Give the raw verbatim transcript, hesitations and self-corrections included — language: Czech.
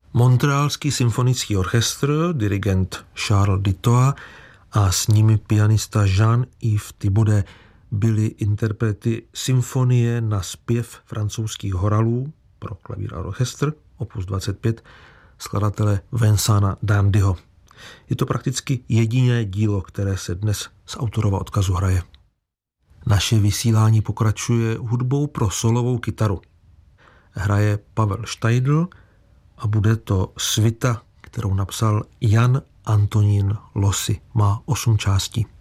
Montrealský symfonický orchestr, dirigent Charles Ditoa a s nimi pianista Jean-Yves Thibaudet byli interprety symfonie na zpěv francouzských horalů pro klavír a orchestr, opus dvacet pět, skladatele Vincenta d'Indyho. Je to prakticky jediné dílo, které se dnes z autorova odkazu hraje. Naše vysílání pokračuje hudbou pro solovou kytaru. Hraje Pavel Štajdl a bude to svita, kterou napsal Jan Antonín Losy. Má osm částí.